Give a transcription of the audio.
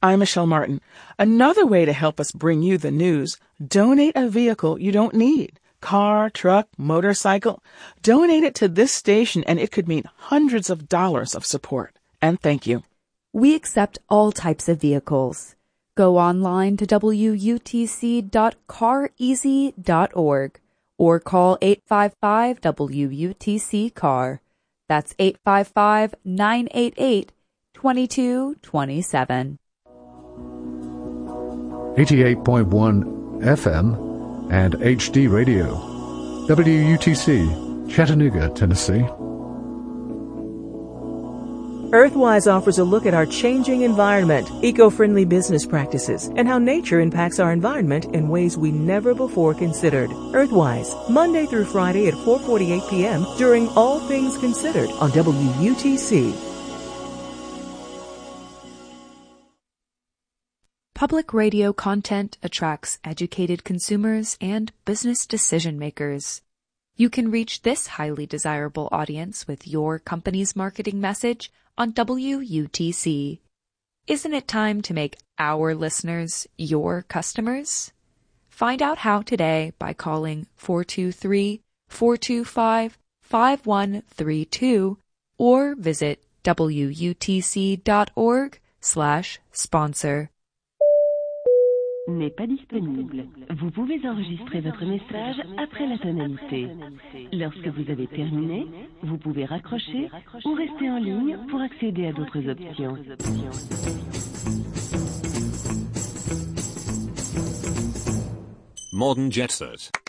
I'm Michelle Martin. Another way to help us bring you the news, donate a vehicle you don't need. Car, truck, motorcycle. Donate it to this station and it could mean hundreds of dollars of support. And thank you. We accept all types of vehicles. Go online to wutc.careasy.org or call 855-WUTC-CAR. That's 855-988-2227. 88.1 FM and HD Radio. WUTC, Chattanooga, Tennessee. Earthwise offers a look at our changing environment, eco-friendly business practices, and how nature impacts our environment in ways we never before considered. Earthwise, Monday through Friday at 4:48 p.m. during All Things Considered on WUTC. Public radio content attracts educated consumers and business decision makers. You can reach this highly desirable audience with your company's marketing message on WUTC. Isn't it time to make our listeners your customers? Find out how today by calling 423-425-5132 or visit wutc.org/sponsor. N'est pas disponible. Vous pouvez enregistrer votre message après la tonalité. Lorsque vous avez terminé, vous pouvez raccrocher ou rester en ligne pour accéder à d'autres options. Modern Jet Set.